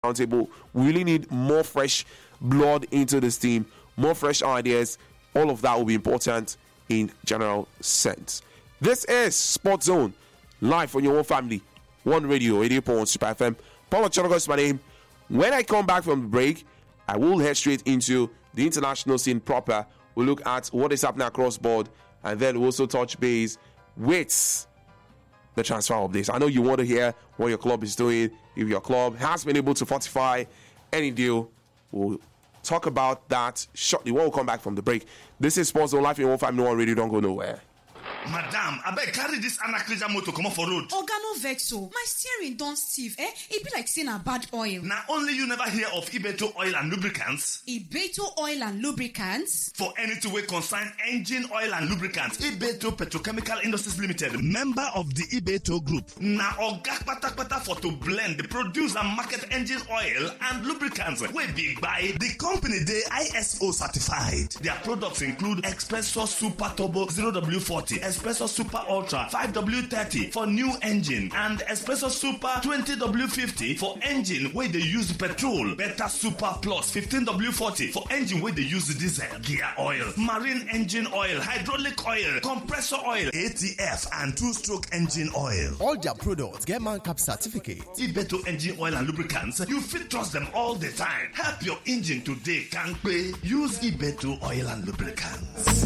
roundtable. We really need more fresh blood into this team, more fresh ideas. All of that will be important in general sense. This is Sports Zone, live on your own family. One Radio, 88.1 Super FM. Paul Ochologo is my name. When I come back from the break, I will head straight into the international scene proper. We'll look at what is happening across board, and then we'll also touch base with the transfer updates. I know you want to hear what your club is doing. If your club has been able to fortify any deal, we'll talk about that shortly when we come back from the break. This is Sports Zone, live in 151 Radio. Don't go nowhere. Madam, I beg carry this Anaklija motor come off for road. Oga no vex so. My steering don't stiff, It be like saying a bad oil. Now only you never hear of Ibeto Oil and Lubricants. Ibeto Oil and Lubricants? For anything we concern engine oil and lubricants, Ibeto Petrochemical Industries Limited, member of the Ibeto Group. Now Oga pata for to blend, produce and market engine oil and lubricants. We big by the company they ISO certified. Their products include Espresso Super Turbo 0W40, Espresso Super Ultra 5W30 for new engine, and Espresso Super 20W50 for engine where they use petrol. Beta Super Plus 15W40 for engine where they use diesel. Gear oil, marine engine oil, hydraulic oil, compressor oil, ATF and two-stroke engine oil. All their products get ManCap certificate. Ibeto engine oil and lubricants, you fit trust them all the time. Help your engine today, can't pay. Use Ibeto oil and lubricants.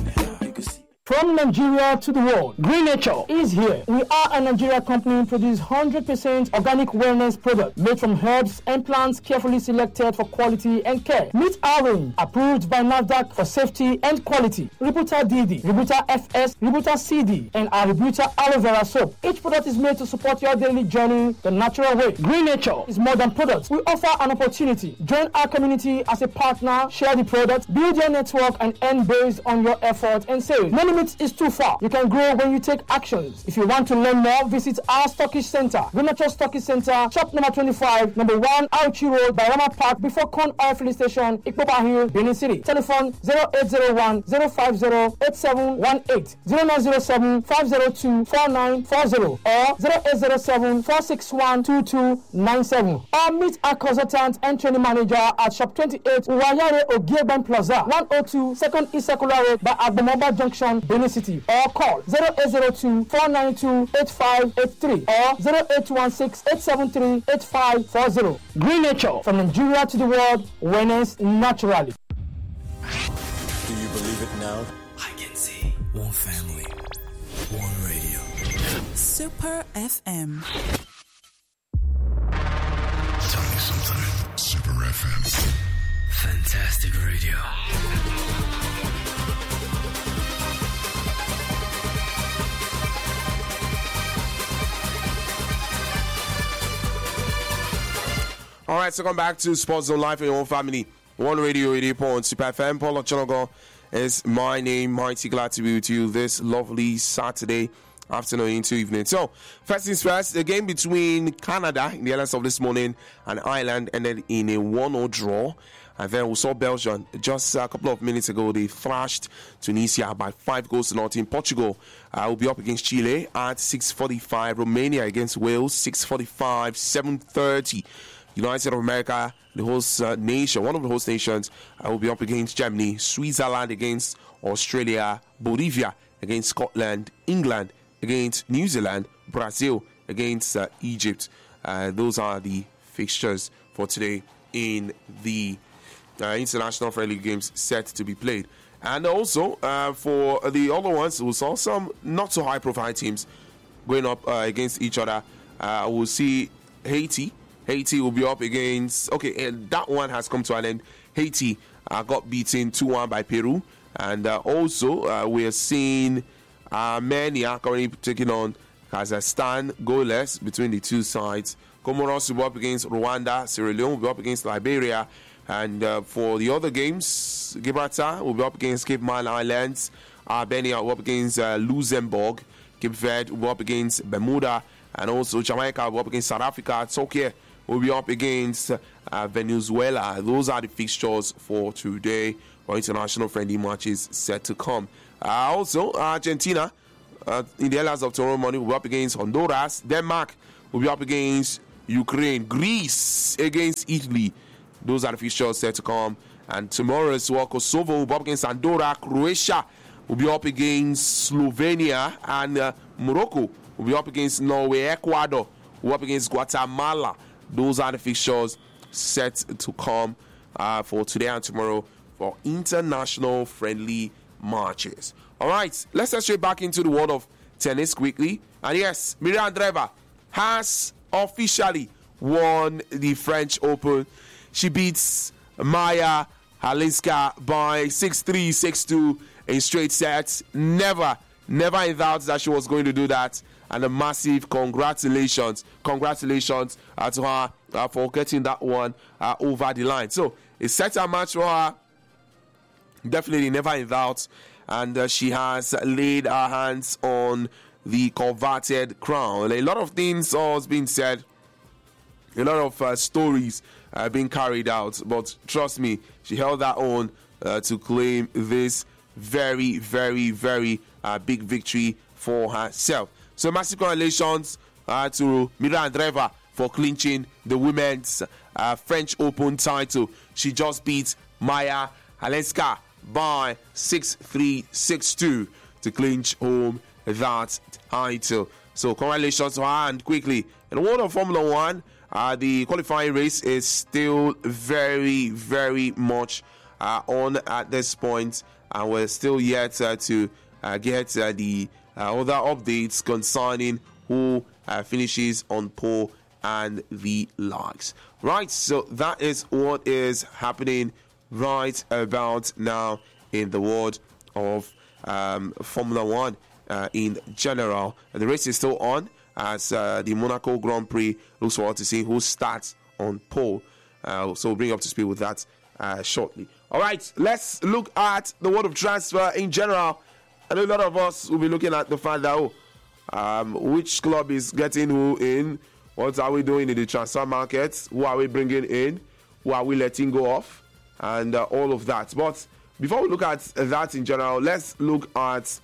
From Nigeria to the world, Green Nature is here. We are a Nigeria company produce 100% organic wellness product made from herbs and plants carefully selected for quality and care. Meet our range, approved by NAFDAC for safety and quality. Rebuta DD, Rebuta FS, Rebuta CD, and our Rebuta Aloe Vera soap. Each product is made to support your daily journey the natural way. Green Nature is more than products. We offer an opportunity. Join our community as a partner, share the product, build your network, and earn based on your effort and sales. No limit is too far. You can grow when you take actions. If you want to learn more, visit our Stockish Center, Green Nature Stockish Center, shop number 25, number 1, Auchi Road, by Rama Park, before Con Oil Filling Station, Ikpopa Hill, Benin City. Telephone 0801 050 8718, 0907 502 4940, or 0807 461 2297. Or meet our consultant and training manager at shop 28, Uwayare Ogieban Plaza, 102 2nd East Circular Road by Agbomoba Junction, Benin City, or call 0802 492 8583 or 0816 873 8540. Green Nature, from Nigeria to the world, wellness naturally. Do you believe it now? I can see. One family, one radio. Super FM. Tell me something. Super FM. Fantastic radio. All right, so come back to Sports Zone Live in your own family. One Radio, 88.1 Super FM. Paul Ochologo is my name. Mighty glad to be with you this lovely Saturday afternoon into evening. So, first things first, the game between Canada in the early of this morning and Ireland ended in a 1-0 draw. And then we saw Belgium just a couple of minutes ago. They thrashed Tunisia by 5-0. Portugal will be up against Chile at 6:45. Romania against Wales, 6:45, 7:30. United of America, the host nation, one of the host nations, will be up against Germany. Switzerland against Australia. Bolivia against Scotland. England against New Zealand. Brazil against Egypt. Those are the fixtures for today in the international friendly games set to be played. And also, for the other ones, we saw some not so high profile teams going up against each other. We'll see Haiti. Haiti will be up against... Okay, and that one has come to an end. Haiti got beaten 2-1 by Peru. And also, we are seeing Armenia currently taking on Kazakhstan, goalless between the two sides. Comoros will be up against Rwanda. Sierra Leone will be up against Liberia. And for the other games, Gibraltar will be up against Cape Mile Islands. Albania will be up against Luxembourg. Cape Verde will be up against Bermuda. And also Jamaica will be up against South Africa. Turkey will be up against Venezuela. Those are the fixtures for today for international friendly matches set to come. Also, Argentina in the early hours of tomorrow morning will be up against Honduras. Denmark will be up against Ukraine. Greece against Italy. Those are the fixtures set to come. And tomorrow as well, Kosovo will be up against Andorra. Croatia will be up against Slovenia. And Morocco will be up against Norway. Ecuador will be up against Guatemala. Those are the fixtures set to come for today and tomorrow for international friendly matches. All right, let's get straight back into the world of tennis quickly. And yes, Miriam Andreeva has officially won the French Open. She beats Maya Halinska by 6-3, 6-2 in straight sets. Never in doubt that she was going to do that. And a massive congratulations to her for getting that one over the line. So it's set a match for her. Definitely never in doubt. And she has laid her hands on the coveted crown. A lot of things are being said. A lot of stories being carried out. But trust me, she held her own to claim this very, very, very big victory for herself. So massive congratulations to Miriam Andreeva for clinching the women's French Open title. She just beat Maya Halinska by 6-3, 6-2 to clinch home that title. So congratulations to her. And quickly, in the world of Formula One, the qualifying race is still very, very much on at this point, and we're still yet to get the other updates concerning who finishes on pole and the likes. Right, so that is what is happening right about now in the world of Formula One in general. And the race is still on as the Monaco Grand Prix looks forward to seeing who starts on pole. So we'll bring you up to speed with that shortly. All right, let's look at the world of transfer in general. I know a lot of us will be looking at the fact that which club is getting who in, what are we doing in the transfer markets, who are we bringing in, who are we letting go of, and all of that. But before we look at that in general, let's look at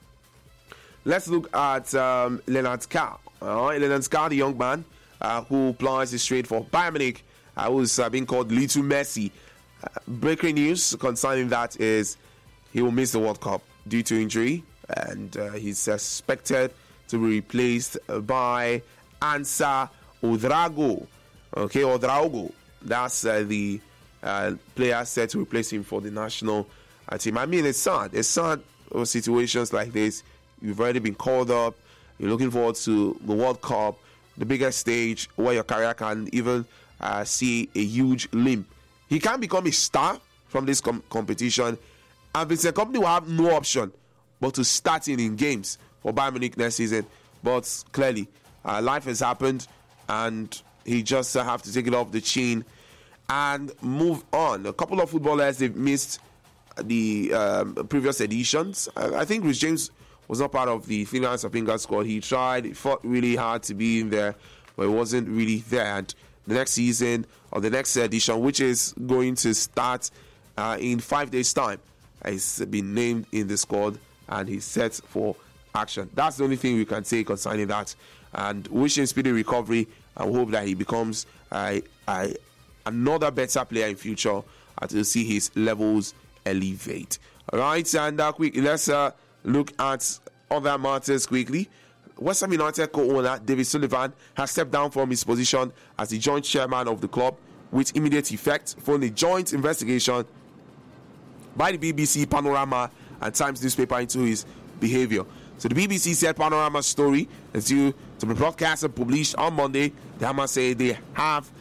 Leonard Carr. Leonard Carr, the young man who plies his trade for Bayern Munich, who's being called Little Messi. Breaking news concerning that is he will miss the World Cup due to injury, and he's suspected to be replaced by Ansa Ouedraogo. Okay, Ouedraogo. That's the player set to replace him for the national team. I mean, it's sad. It's sad for situations like this. You've already been called up. You're looking forward to the World Cup, the biggest stage where your career can even see a huge limp. He can become a star from this competition, and Vincent Kompany will have no option but to start in games for Bayern Munich next season. But clearly, life has happened, and he just have to take it off the chin and move on. A couple of footballers, they've missed the previous editions. I think Rhys James was not part of the Finland Sapinga squad. He tried, he fought really hard to be in there, but it wasn't really there. And the next season, or the next edition, which is going to start in 5 days' time, he's been named in the squad and he's set for action. That's the only thing we can say concerning that. And wish him speedy recovery and hope that he becomes another better player in future to see his levels elevate. All right, and quickly, let's look at other matters quickly. West Ham United co-owner David Sullivan has stepped down from his position as the joint chairman of the club with immediate effect following a joint investigation by the BBC, Panorama, and Times newspaper into his behavior. So the BBC said Panorama's story is due to be broadcast and published on Monday. The Hammers say they have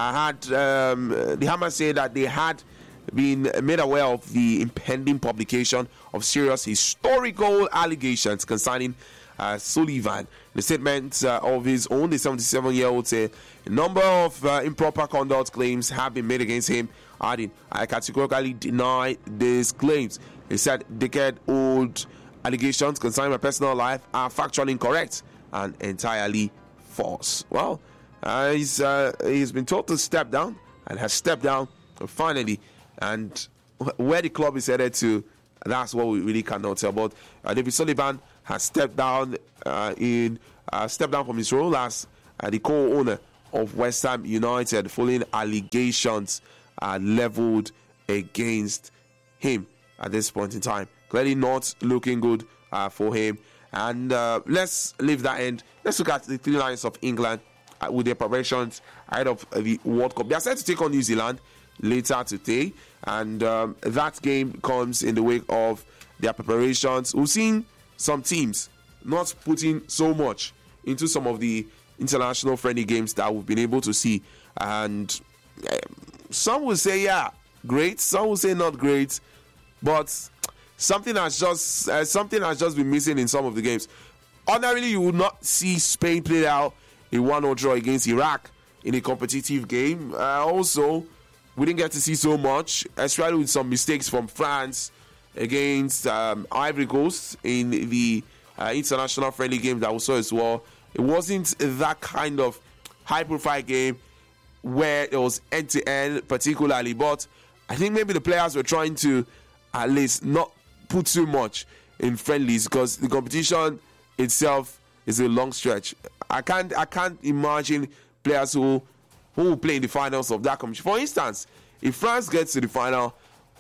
that they had been made aware of the impending publication of serious historical allegations concerning Sullivan. The statement of his own, the 77-year-old, said a number of improper conduct claims have been made against him, adding, I categorically deny these claims. He said decade-old allegations concerning my personal life are factually incorrect and entirely false. Well, he's been told to step down and has stepped down finally. And where the club is headed to, that's what we really cannot tell. But David Sullivan has stepped down from his role as the co-owner of West Ham United following allegations leveled against him at this point in time. Clearly not looking good for him. And let's leave that end. Let's look at the Three Lions of England with their preparations ahead of the World Cup. They are set to take on New Zealand later today, and that game comes in the wake of their preparations. We've seen some teams not putting so much into some of the international friendly games that we've been able to see, and some will say great, some will say not great, but something has just been missing in some of the games. Ordinarily, you would not see Spain play out a 1-0 draw against Iraq in a competitive game. Also, we didn't get to see so much, especially with some mistakes from France against Ivory Coast in the international friendly game that we saw as well. It wasn't that kind of high-profile game where it was end-to-end particularly, but I think maybe the players were trying to at least not put too much in friendlies because the competition itself is a long stretch. I can't imagine players who will play in the finals of that competition. For instance, if France gets to the final,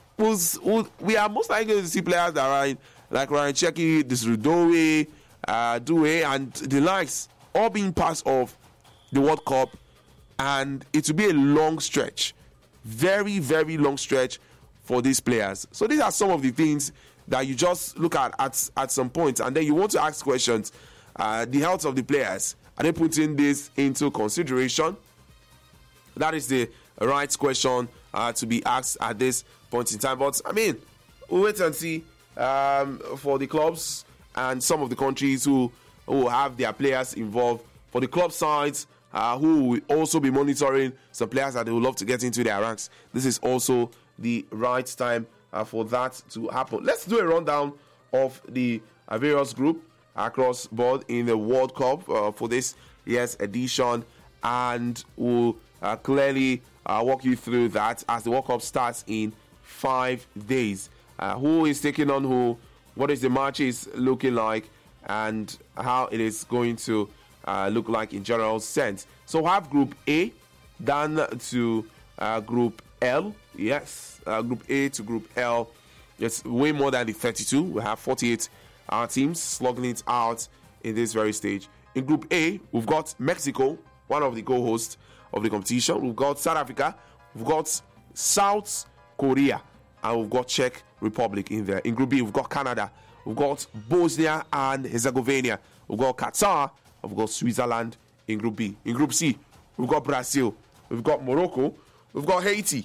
we are most likely to see players that are like Ryan Cherki, Desrudoe, Doué, and the likes, all being part of the World Cup, and it will be a long stretch, very, very long stretch for these players. So these are some of the things that you just look at some point, and then you want to ask questions. The health of the players, are they putting this into consideration? That is the right question to be asked at this point in time. But I mean, we'll wait and see for the clubs and some of the countries who have their players involved. For the club sides, who will also be monitoring some players that they would love to get into their ranks. This is also the right time for that to happen. Let's do a rundown of the various group across board in the World Cup for this year's edition, and we'll clearly walk you through that as the World Cup starts in 5 days. Who is taking on who, what is the matches looking like, and how it is going to look like in general sense. So we have Group A down to Group L. Yes, Group A to Group L. It's way more than the 32. We have 48 teams slugging it out in this very stage. In Group A, we've got Mexico, one of the co-hosts of the competition. We've got South Africa, we've got South Korea, and we've got Czech Republic in there. In Group B, we've got Canada, we've got Bosnia and Herzegovina, we've got Qatar, and we've got Switzerland in Group B. In Group C, we've got Brazil, we've got Morocco, we've got Haiti,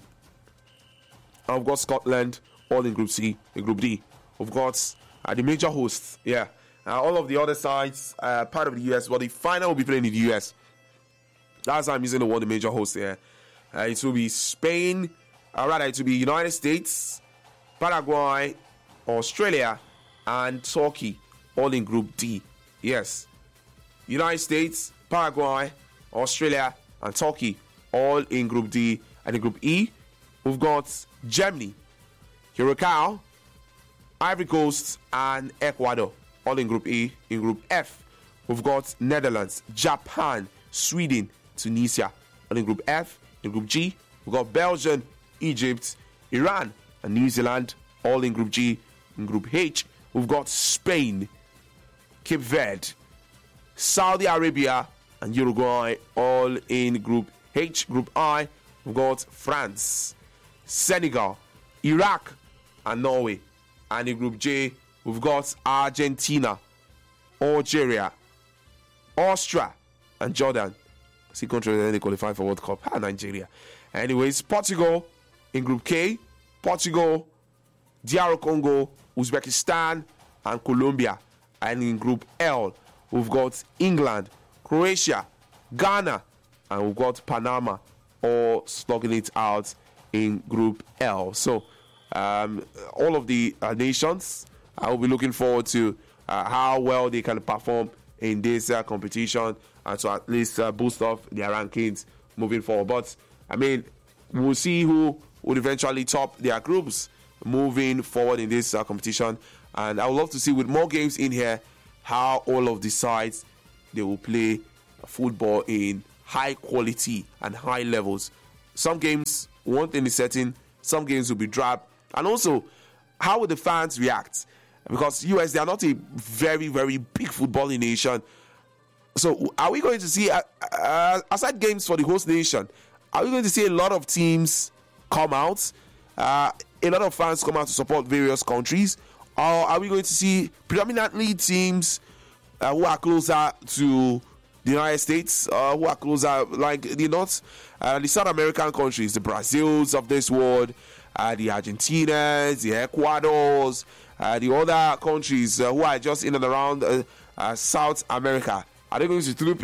and we've got Scotland, all in Group C. In Group D, we've got the major hosts. All of the other sides, part of the US, but the final will be playing in the US. That's why I'm using the word the major host here. It will be Spain, it will be United States, Paraguay, Australia, and Turkey, all in Group D. Yes. United States, Paraguay, Australia, and Turkey, all in Group D. And in Group E, we've got Germany, Curacao, Ivory Coast, and Ecuador, all in Group E. In Group F, we've got Netherlands, Japan, Sweden, Tunisia, all in Group F. In Group G, we've got Belgium, Egypt, Iran, and New Zealand, all in Group G. In Group H, we've got Spain, Cape Verde, Saudi Arabia, and Uruguay, all in Group H. Group I, we've got France, Senegal, Iraq, and Norway. And in Group J, we've got Argentina, Algeria, Austria, and Jordan. See countries that they qualify for World Cup. Nigeria. Anyways, Portugal in Group K, Portugal, DR Congo, Uzbekistan, and Colombia. And in Group L, we've got England, Croatia, Ghana, and we've got Panama, all slugging it out in Group L. So, all of the nations, I will be looking forward to how well they can perform in this competition, and to at least boost up their rankings moving forward. But I mean, we'll see who would eventually top their groups moving forward in this competition. And I would love to see, with more games in here, how all of the sides they will play football in high quality and high levels. Some games, one thing is certain, some games will be drab. And also, how will the fans react? Because US, they are not a very, very big footballing nation. So are we going to see, aside games for the host nation, are we going to see a lot of teams come out? A lot of fans come out to support various countries? Or are we going to see predominantly teams who are closer to the United States, who are closer, like the South American countries, the Brazils of this world, the Argentinas, the Ecuadors, the other countries who are just in and around South America? Are they going to troop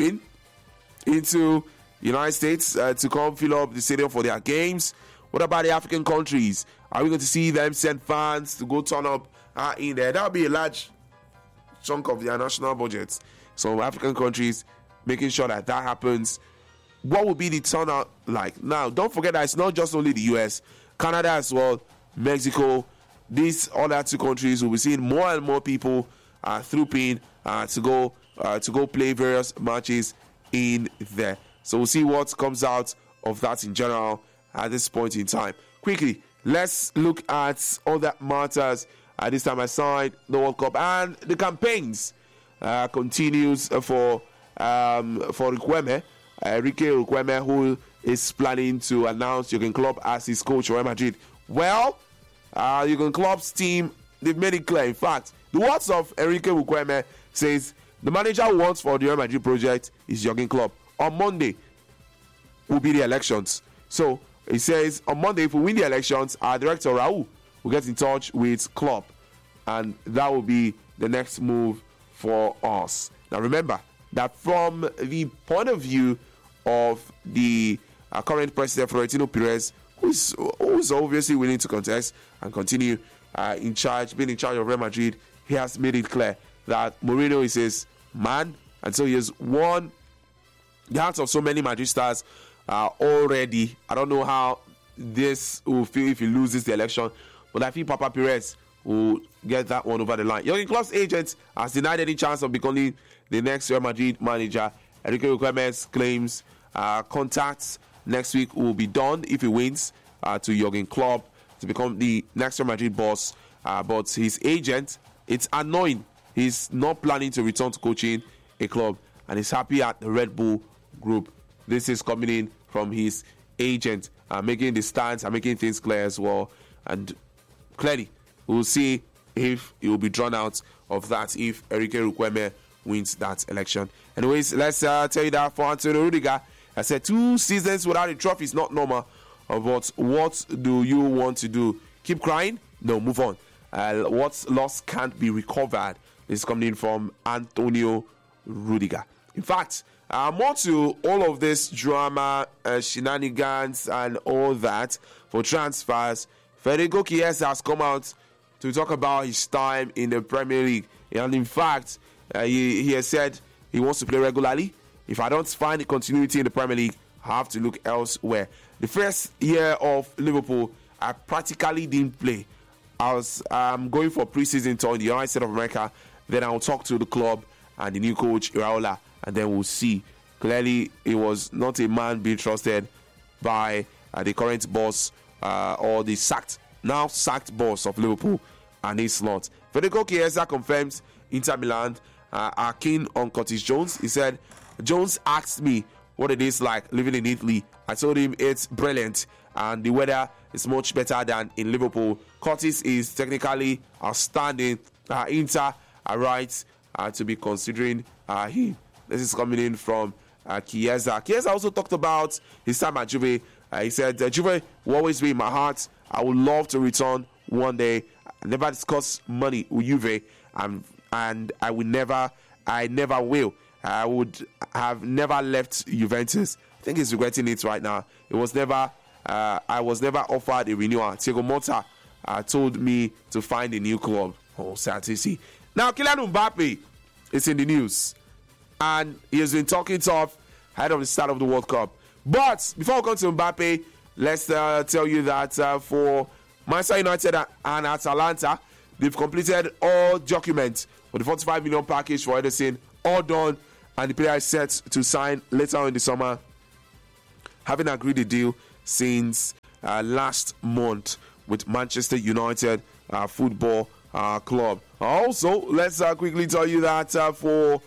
into the United States to come fill up the stadium for their games? What about the African countries? Are we going to see them send fans to go turn up in there? That would be a large chunk of their national budgets. So African countries making sure that happens. What will be the turnout like? Now, don't forget that it's not just only the US, Canada as well, Mexico. These other two countries will be seeing more and more people trooping to go play various matches in there. So we'll see what comes out of that in general at this point in time. Quickly, let's look at other matters at this time aside the World Cup, and the campaigns continues for Riquelme, Enrique Riquelme, who is planning to announce Jurgen Klopp as his coach of Real Madrid. Well, Jurgen Klopp's team, they've made it clear. In fact, the words of Enrique Riquelme says the manager who wants for the Real Madrid project is Jurgen Klopp. On Monday will be the elections. So he says on Monday, if we win the elections, our director Raul will get in touch with Klopp, and that will be the next move for us. Now remember that from the point of view of the current president Florentino Perez, who's obviously willing to contest and continue being in charge of Real Madrid, he has made it clear that Mourinho is his man, and so he has won the hearts of so many Madrid stars already. I don't know how this will feel if he loses the election, but I think Papa Perez will get that one over the line. Jurgen Klopp's agent has denied any chance of becoming the next Real Madrid manager. Enrique Riquelme claims contacts next week will be done if he wins to Jurgen Klopp to become the next Real Madrid boss. But his agent, it's annoying. He's not planning to return to coaching a club, and he's happy at the Red Bull Group. This is coming in from his agent, making the stance and making things clear as well. And clearly, we'll see if he will be drawn out of that if Enrique Riquelme wins that election. Anyways, let's tell you that for Antonio Rudiger, I said 2 seasons without a trophy is not normal. But what do you want to do? Keep crying? No, move on. What's lost can't be recovered. This is coming in from Antonio Rudiger. In fact, more to all of this drama, shenanigans, and all that for transfers, Federico Chiesa has come out to talk about his time in the Premier League. And in fact, he has said he wants to play regularly. If I don't find continuity in the Premier League, I have to look elsewhere. The first year of Liverpool, I practically didn't play. I was going for pre-season tour in the United States of America. Then I'll talk to the club and the new coach, Iraola, and then we'll see. Clearly, he was not a man being trusted by the current boss or the sacked boss of Liverpool, and his lot. Federico Chiesa confirms Inter Milan are keen on Curtis Jones. He said, Jones asked me what it is like living in Italy. I told him it's brilliant and the weather is much better than in Liverpool. Curtis is technically outstanding. Inter are right to be considering him. This is coming in from Chiesa. Chiesa also talked about his time at Juve. He said, Juve will always be in my heart. I would love to return one day. I never discuss money with Juve, and I never will. I would have never left Juventus. I think he's regretting it right now. I was never offered a renewal. Thiago Motta told me to find a new club. Oh, sad to see. Now, Kylian Mbappe is in the news, and he has been talking tough ahead of the start of the World Cup. But before we come to Mbappe, let's tell you that for Manchester United and Atalanta, they've completed all documents for the 45 million package for Ederson, all done, and the player is set to sign later on in the summer having agreed a deal since last month with Manchester United Football Club. Also, let's quickly tell you that for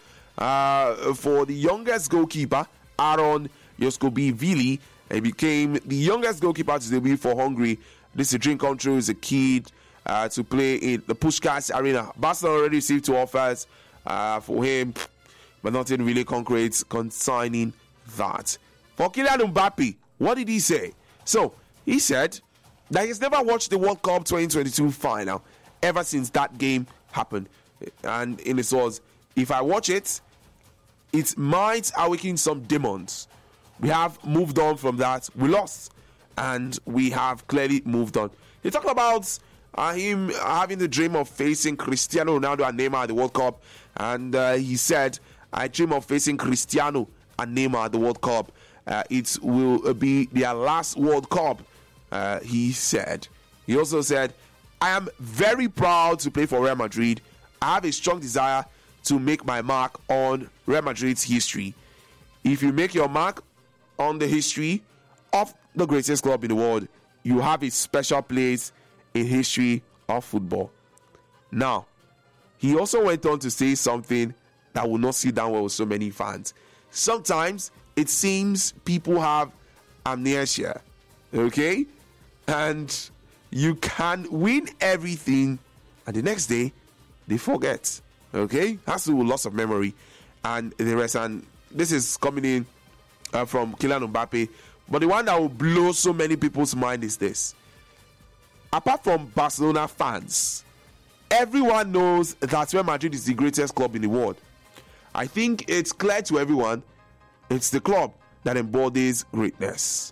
the youngest goalkeeper, Aaron Yoskobi-Vili, he became the youngest goalkeeper to debut for Hungary. This is a dream come true. He's a kid to play in the Puskás Arena. Barcelona already received 2 offers for him, but nothing really concrete concerning that. For Kylian Mbappe, what did he say? So, he said that he's never watched the World Cup 2022 final ever since that game happened. And in his words, if I watch it, it might awaken some demons. We have moved on from that. We lost, and we have clearly moved on. He talked about him having the dream of facing Cristiano Ronaldo and Neymar at the World Cup, and he said, I dream of facing Cristiano and Neymar at the World Cup. It will be their last World Cup, he said. He also said, I am very proud to play for Real Madrid. I have a strong desire to make my mark on Real Madrid's history. If you make your mark on the history of the greatest club in the world, you have a special place in history of football. Now, he also went on to say something that will not sit down well with so many fans. Sometimes it seems people have amnesia, okay? And you can win everything, and the next day they forget, okay? Has to do with loss of memory and the rest. And this is coming in from Kylian Mbappe. But the one that will blow so many people's mind is this. Apart from Barcelona fans, everyone knows that Real Madrid is the greatest club in the world. I think it's clear to everyone it's the club that embodies greatness.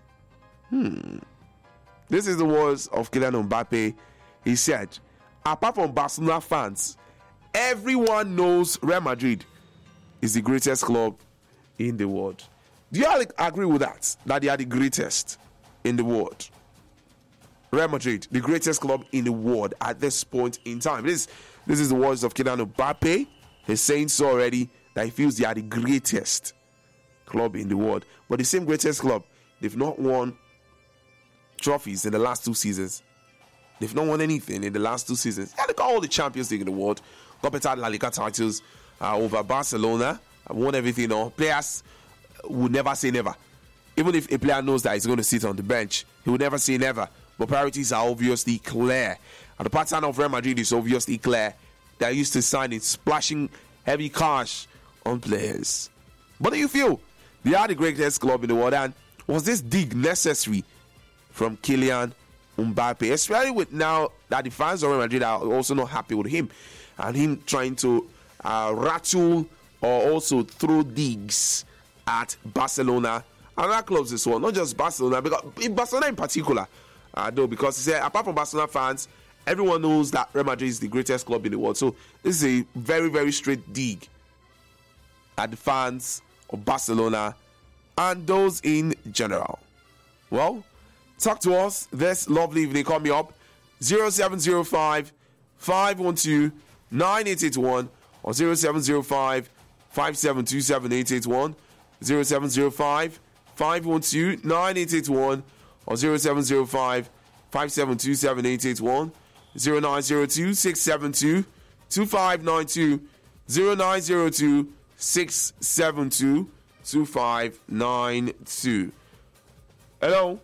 This is the words of Kylian Mbappe. He said, apart from Barcelona fans, everyone knows Real Madrid is the greatest club in the world. Do you all agree with that? That they are the greatest in the world? Real Madrid, the greatest club in the world at this point in time. This is the words of Kylian Mbappe. He's saying so already that he feels they are the greatest club in the world. But the same greatest club, they've not won trophies in the last 2 seasons. They've not won anything in the last 2 seasons. Yeah, they got all the Champions League in the world. Got better La Liga titles over Barcelona. Won everything. Players would never say never. Even if a player knows that he's going to sit on the bench, he would never say never. But priorities are obviously clear. And the pattern of Real Madrid is obviously clear. They're used to signing splashing heavy cash on players. What do you feel? They are the greatest club in the world. And was this dig necessary from Kylian Mbappe? Especially with now that the fans of Real Madrid are also not happy with him. And him trying to rattle or also throw digs at Barcelona and other clubs as well. Not just Barcelona, because in Barcelona in particular. Though, because he said, apart from Barcelona fans, everyone knows that Real Madrid is the greatest club in the world. So this is a very, very straight dig at the fans of Barcelona and those in general. Well, talk to us this lovely evening. Call me up 0705 512 9881 or 0705 5727 0705 512 9881 or 0705 5727 881 0902 672 2592 0902 672 2592. Hello.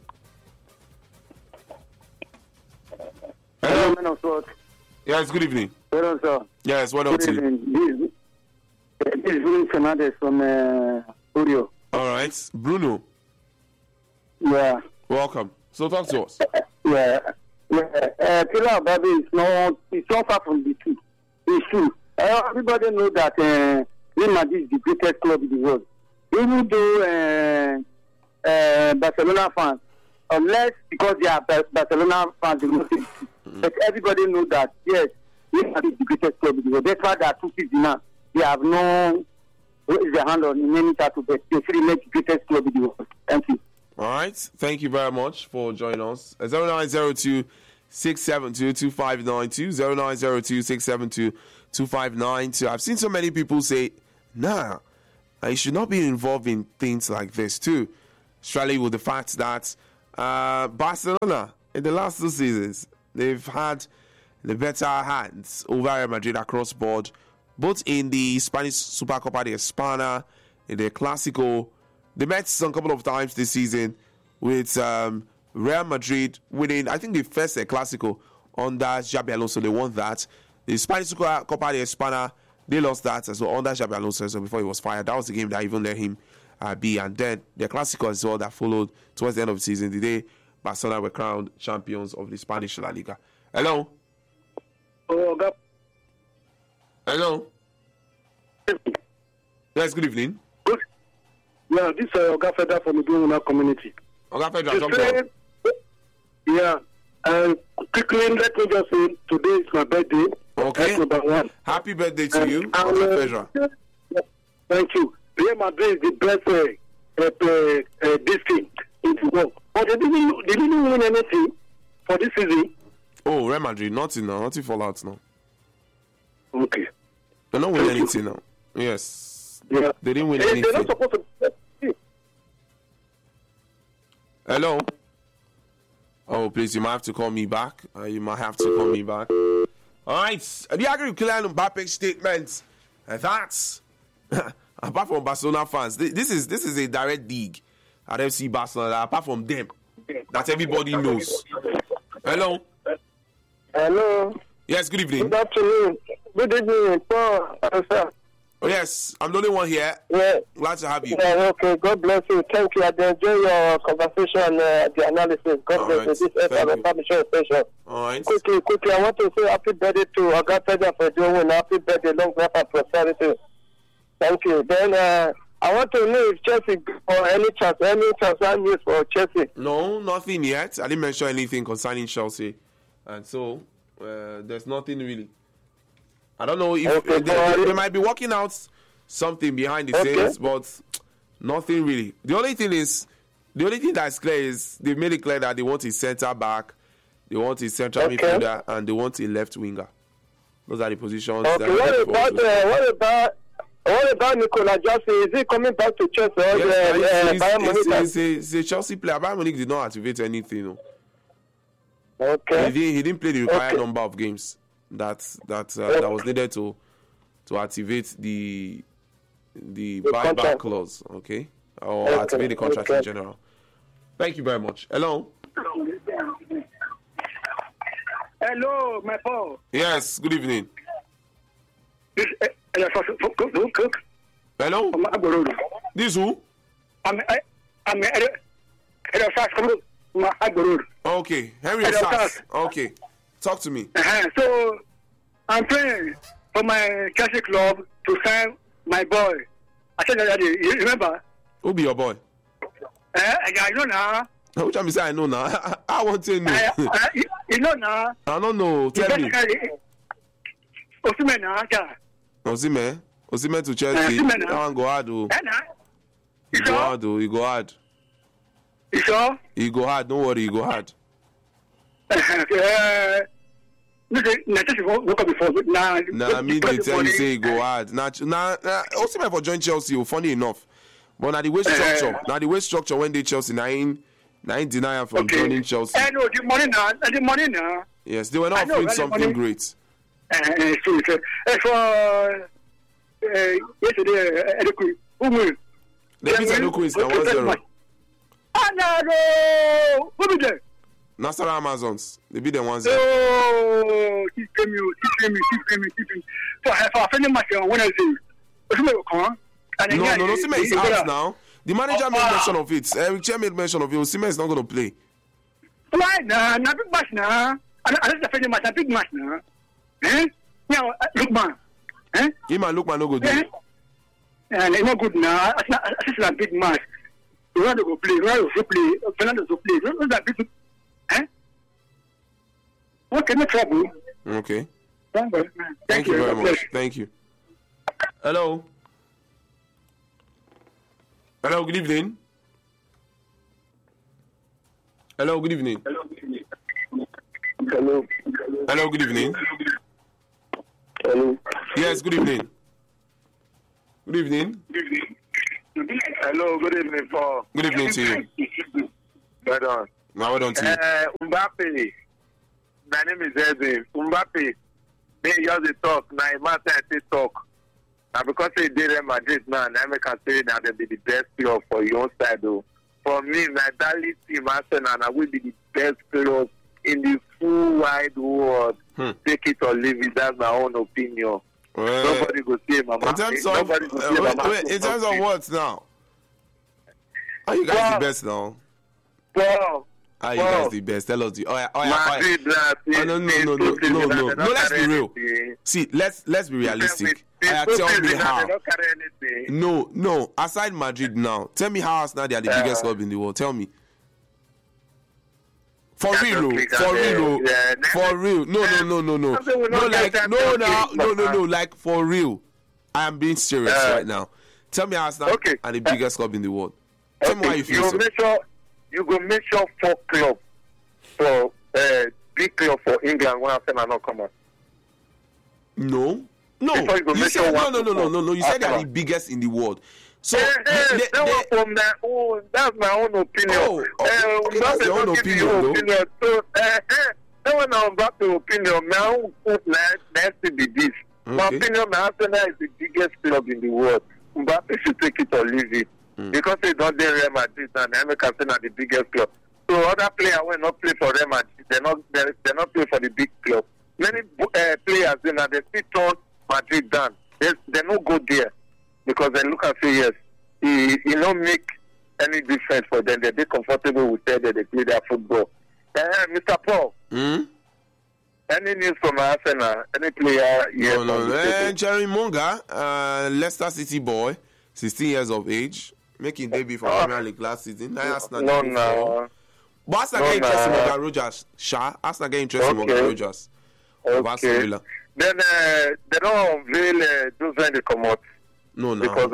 Hello. Yes, good evening. Hello, sir. Yes, what up to you? This is Bruno Fernandez from Urio. All right. Bruno. Yeah. Welcome. So talk to us. Yeah. Kylian Mbappe is not far from the truth. It's true. Everybody knows that Real Madrid is the greatest club in the world. Even though Barcelona fans, unless because they are Barcelona fans, they will not say it. But everybody knows that, yes, Real Madrid is the greatest club in the world. That's why they are 2 seasons now. They have no raise their hand on in any title, but they still make the greatest club in the world. Thank you. All right. Thank you very much for joining us. 0902 672 2592 0902 672 2592. I've seen so many people say, nah, I should not be involved in things like this too. especially with the fact that Barcelona, in the last 2 seasons, they've had the better hands over Real Madrid across board, both in the Spanish Supercopa de España, in the Clásico. They met some couple of times this season with Real Madrid winning, I think, the first Clásico under Xabi Alonso. They won that. The Spanish Supercopa de España, they lost that as well under Xabi Alonso, so before he was fired. That was the game that even let him be. And then the Clásico as well that followed towards the end of the season, the day Barcelona were crowned champions of the Spanish La Liga. Hello? Hello? Yes, good evening. Good. Yeah, this is Oga Feda from the Blue community. Oga Feda, jump on. Yeah, and quickly let me just say today is my birthday. Okay. That's number one. Happy birthday to you. It's a pleasure. Thank you. Real Madrid is the best this team in the world. But they didn't win anything for this season. Oh, Real Madrid, nothing now. Nothing fallout now. Okay. They don't win anything now. Yes. Yeah. They didn't win They're anything. not supposed to. Hello? Oh, please, you might have to call me back. You might have to call me back. All right. Do you agree with Kylian Mbappe's statement? That's, apart from Barcelona fans, this is a direct dig at FC Barcelona, apart from them, that everybody knows. Hello? Hello. Yes, good evening. Good afternoon. Good evening, Paul. Oh, yes, I'm the only one here. Yeah. Glad to have you. Yeah, okay. God bless you. Thank you. I enjoy your conversation, the analysis. God bless you. This is permission station. All right. Quickly, I want to say happy birthday to Oga Feda for doing happy birthday, long life and prosperity. Thank you. Then I want to know if Chelsea or any transfer news for Chelsea. No, nothing yet. I didn't mention anything concerning Chelsea, and so there's nothing really. I don't know if they might be working out something behind the scenes, but nothing really. The only thing that's clear is they've made it clear that they want a centre back, they want a central midfielder, and they want a left winger. Those are the positions. Okay. What about Nicola Jackson? Is he coming back to Chelsea? Yes, he's a Chelsea player. Bayern Munich did not activate anything. No. Okay. He didn't play the required number of games that was needed to activate the buyback clause, or activate the contract in general. Thank you very much. Hello. Hello, my Paul. Yes. Good evening. Hello. This who? Okay, Henry Osas. Okay, talk to me. So I'm praying for my Chelsea club to sign my boy. I said that you remember? Who be your boy? I know now. Which one say I know now? I want to know. You know now. I don't know. Tell me. Osimhen now. Osimhen to Chelsea. That one go hard. You go hard. You go hard. You sure? You go hard. Don't worry. You go hard. Nah, me they tell you say you go hard. Nah. Osimhen for join Chelsea. Funny enough, but now the way structure when they Chelsea, now ain't deny from joining Chelsea. No, the money now. Yes, they were not offering something great. Yesterday, They beat Enugu is 1-0. No! Who be there? Nassau Amazons. They beat them 1-0. Oh, keep me. So I have a friend of mine on Wednesday. No, Osimhen is out now. The manager made mention of it. Eric Chair made mention of it. Osimhen is not going to play. Why? Nah, big match now. I just a friend of mine, a big match now. Now, Lookman. Lookman no go do. And it's not good now. It's a big match. Ronaldo go play. Fernando go play. Those are big. Okay, no trouble. Okay. Thank you very much. Thank you. Hello. Hello, good evening. Hello, good evening. Hello, good evening. Hello. Yes, good evening. Good evening. Hello, good evening, Paul. Good evening to you. Well done. Well done to you. Mbappe. My name is Edwin. Mbappe. They just dey talk. Now, a man say talk. Now, because they did Real Madrid now, I can say that they be the best player for your own side, though. For me, my darling team, Arsenal, I will be the best player in the full wide world. Take it or leave it. That's my own opinion. Nobody go see him. In terms of what now? Are you guys the best now? Well, are you guys the best? Tell us the. No. Let's be real. See, let's be realistic. Tell me how. No. Aside Madrid now, tell me how Arsenal they are the biggest club in the world. Tell me. For real. No. Like for real. I am being serious right now. Tell me how Arsenal are the biggest club in the world. Tell me why you feel so. You go make sure 4 clubs for big club for England when Arsenal not come out. No. You said no. You said they are the biggest in the world. So that's my own opinion. That's your own opinion, though. So that one I'm back to opinion. My own has to be this. My opinion, Arsenal is the biggest club in the world. Mbappe should take it or leave it. Because they don't do Real Madrid and Arsenal are the biggest club. So other players will not play for Real Madrid. They not play for the big club. Many players they still turn Madrid down. They not go there because they look and say yes, he don't make any difference for them. They're comfortable with that they play their football. Mr. Paul. Any news from Arsenal? Any player? No. Jerry Munga, Leicester City boy, 16 years of age. Making debut for Premier League last season. But Arsenal get interested in Morgan Rogers. Arsenal get interested in Morgan Rogers. Okay. Then they don't unveil those when they come out. No. Because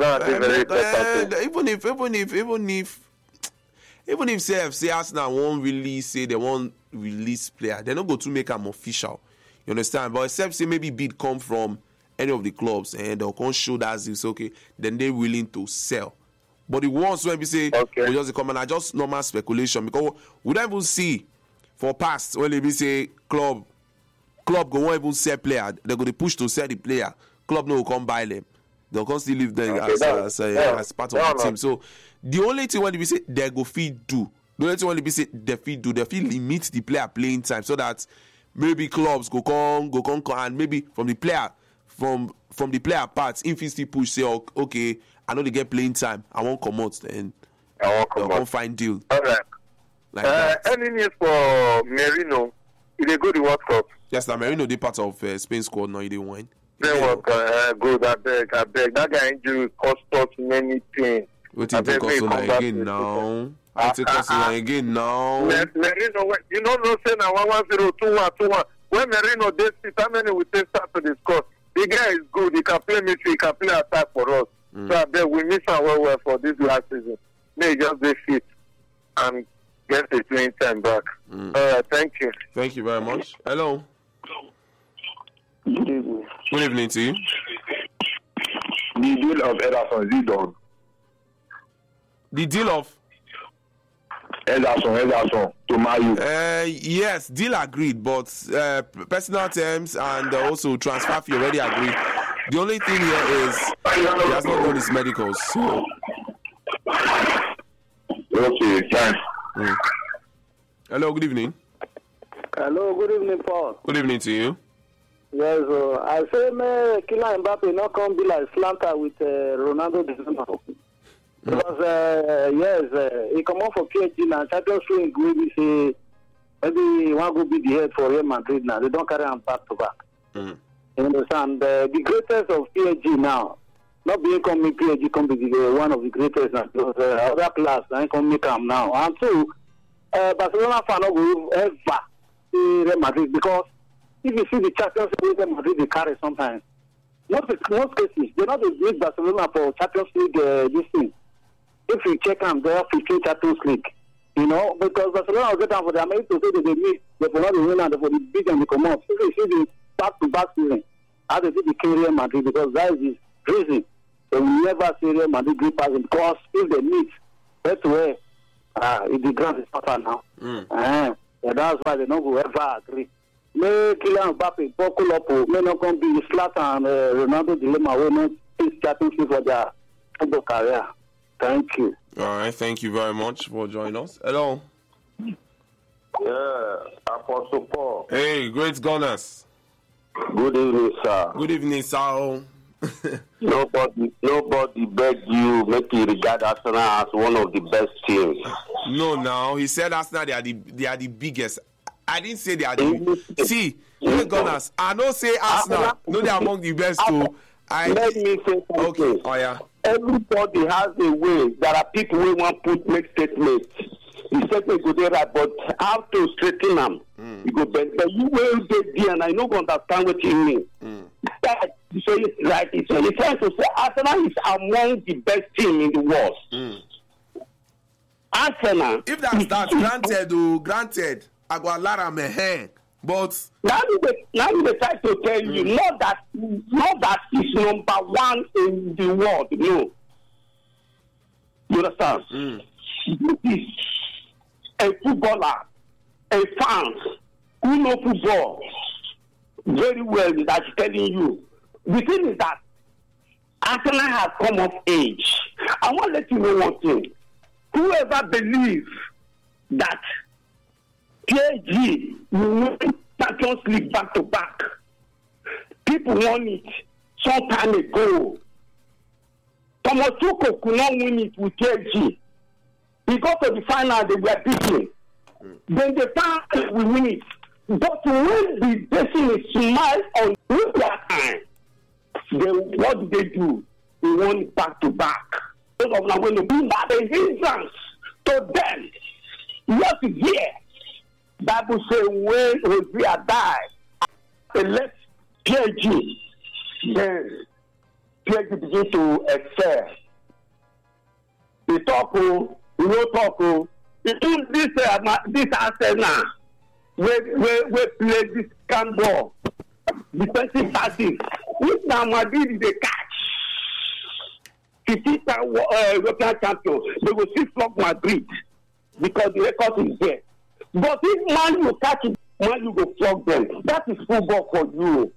even if say Arsenal won't really say they won't release player, they're not going to make them official. You understand? But except say maybe bid come from any of the clubs and they'll come show that it's okay, then they're willing to sell. But the ones when we say we just come and just normal speculation because we don't even see for past when they say club go won't even sell player, they're going to push to sell the player. Club no will come buy them. They'll come still leave them as part of the team. So the only thing when we say they go feed do, the only thing when we say they feed limit the player playing time so that maybe clubs go come and maybe from the player from the player parts, if he still push say okay, I know they get playing time, I won't come out then I won't find deal. All right. Like any news for Merino? Did they go to the World Cup? Yes, now Merino they part of Spain squad now. He didn't win. They work good. I beg. That guy injury cost us many things. What did they cost again now? Again now. Merino, you know no say now 1-1-0, 2-1. When Merino did sit, how many will they start to the score? The guy is good. He can play midfield. He can play attack for us. So I bet we miss him well for this last season. May just be fit and get the playing time back. All right, thank you. Thank you very much. Hello. Good evening. Good evening to you. The deal of Ederson is done. The deal of Ederson to Man U. Yes, deal agreed, but personal terms and also transfer fee already agreed. The only thing here is he has not done his medicals. So. Okay, thanks. Hello, good evening. Hello, good evening, Paul. Good evening to you. Yes, I say Kylian Mbappe not come be like Slanta with Ronaldo Designo. Because he come out for PSG now. Champions League maybe say maybe he want to be the head for Real Madrid now. They don't carry him back to back. You understand? The greatest of PSG now, not being come make PSG come be one of the greatest now. Because other class they come make him now. And two, Barcelona fan not will ever see Real Madrid because if you see the Champions League Real Madrid they carry sometimes. Most cases they not use Barcelona for Champions League this thing. If you check them, they have 15 Champions League. You know, because Barcelona will get down for the American to say that they meet, they for not the winner, they for the big and the come out. If you see the back-to-back season, how they did the Real Madrid, because that is the reason they will never see Real Madrid green pass because if they meet, that's where the ground is tougher now. And that's why they don't go ever agree. May Kylian Mbappe buckle up, may not going to be Zlatan and Ronaldo dilemma. We not starting for their football career. Thank you. All right, thank you very much for joining us. Hello. Yeah, Apostle Paul. Hey, great Gunners. Good evening, sir. Good evening, sir. Nobody begged you make you regard Arsenal as one of the best teams. No, now he said Arsenal they are the biggest. I didn't say they are the see, great Gunners. I don't say Arsenal. No, they are among the best too. Let me say something. Okay. Oh yeah. Everybody has a way. There are people who want to make statements. The statement go there, right, but how to straighten them? You go bend. But you will get there, and I don't understand what you mean. So it's right. So you're trying to say Arsenal is among the best team in the world. Arsenal. If that's that, granted, I go Lara Mehen. But now they try to tell you not that is number one in the world. No, you understand? This is a footballer, a fans who know football very well that is telling you. The thing is that Arsenal has come of age. I want to let you know one thing. Whoever believes that PSG will win Champions League back to back, people won it some time ago. Thomas Tuchel could not win it with PSG. He got to the final, they were beaten. Then the final will win it. But when the destiny smiles on their time, then what do? They won it back to back. Those of them going to be that a hindrance to them. What is here? Bible says when Hosea died, they left PSG. Then PSG began to excel. They talk, we no talk. Even this Arsenal, we play this can ball, defensive tactics. If now Madrid they catch 15-time European champion, they will still flog Madrid because the record is there. But if Man you catch it, Man you go flog them. That is football for you.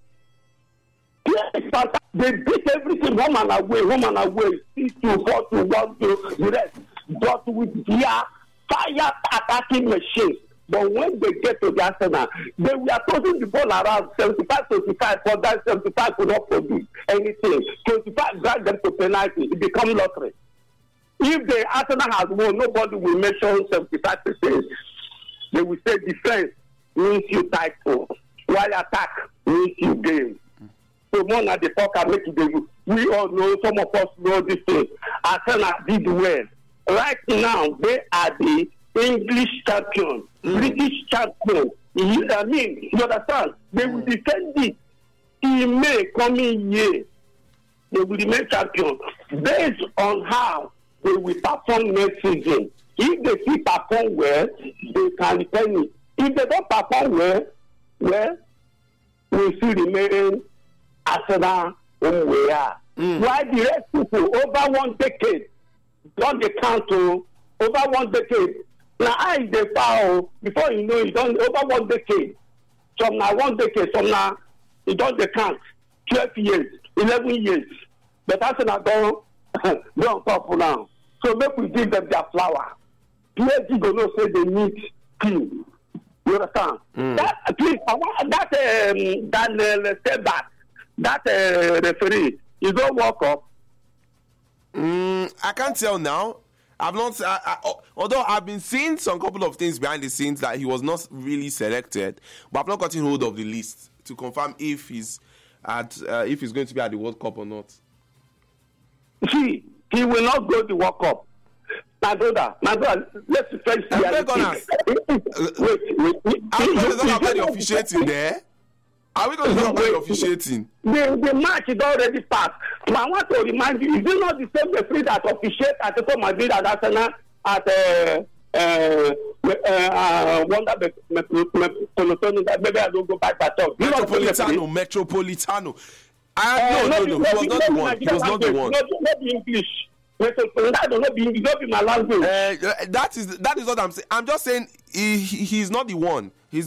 They beat everything home and away, 6-2, 4-2, 1-2, the rest. But with their fire attacking machines. But when they get to the Arsenal, they were tossing the ball around 75-25, for that 75 could not produce anything. 25 drag them to penalty, it becomes lottery. If the Arsenal has won, nobody will mention 75%. They will say defense means you title, while attack means you game. So more than the talk and make it, we all know, some of us know this thing. Arsenal did well. Right now, they are the English champion, British champion. I mean, you understand? They will defend it in May coming year. They will remain champion based on how they will perform next season. If they still perform well, they can defend it. If they don't perform well, we still remain Arsenal where we are. Why the rest people over 1 decade don't they count to over 1 decade? Now I they foul before you know it done over 1 decade. Some now 1 decade, some now it don't they count 12 years, 11 years. But Arsenal don't top now. So make we give them their flower. PSG go no say they need team. You understand? That please, I want that step back. That referee, you don't walk up. I can't tell now. I've not. Although I've been seeing some couple of things behind the scenes that he was not really selected, but I've not gotten hold of the list to confirm if he's going to be at the World Cup or not. See, he will not go to the World Cup. My brother, let's first see. Wait. Are we going to talk about the officiating there? Are we going to talk about the officiating? The match is already passed. But I want to remind you, is it not the same referee that officiate at Atletico Madrid and Arsenal at Wanda Metropolitano? Maybe I don't go back at all. Metropolitano. No, he was not the one. He was not the one. Not the English. Not be my language. That is what I'm saying. I'm just saying he's not the one. He's